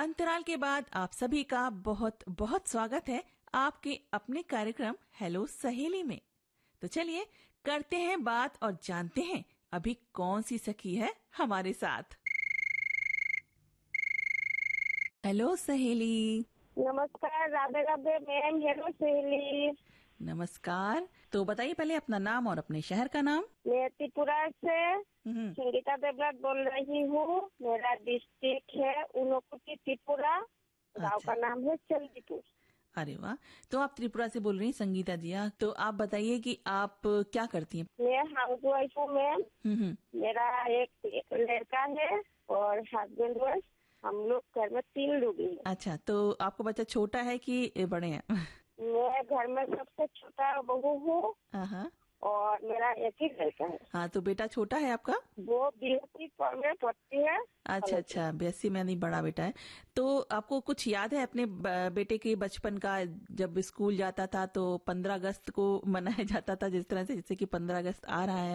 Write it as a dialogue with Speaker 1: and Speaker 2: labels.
Speaker 1: अंतराल के बाद आप सभी का बहुत बहुत स्वागत है आपके अपने कार्यक्रम हेलो सहेली में। तो चलिए करते हैं बात और जानते हैं अभी कौन सी सखी है हमारे साथ। हेलो सहेली।
Speaker 2: नमस्कार। राधे राधे मैम। हेलो सहेली।
Speaker 1: नमस्कार। तो बताइए पहले अपना नाम और अपने शहर का नाम।
Speaker 2: मैं त्रिपुरा से संगीता देवराज बोल रही हूँ। मेरा डिस्ट्रिक्ट है ऊनकोटी त्रिपुरा। गाँव का नाम है चंदीपुर।
Speaker 1: अरे वाह। तो आप त्रिपुरा से बोल रही हैं संगीता जी। तो आप बताइए कि आप क्या करती हैं।
Speaker 2: मैं हाउस वाइफ हूँ मैम। मेरा एक लड़का है और हस्बैंड वाइफ। हम लोग घर में 3 लोग हैं।
Speaker 1: अच्छा, तो आपका बच्चा छोटा है कि बड़े हैं?
Speaker 2: मैं घर में सबसे छोटा बहू हूँ और मेरा एक ही लड़का है।
Speaker 1: हाँ, तो बेटा छोटा है आपका?
Speaker 2: वो बीएससी में पढ़ती है।
Speaker 1: अच्छा, बीएससी में नहीं, बड़ा बेटा है। तो आपको कुछ याद है अपने बेटे के बचपन का? जब स्कूल जाता था तो 15 अगस्त को मनाया जाता था जिस तरह से, जैसे कि 15 अगस्त आ रहा है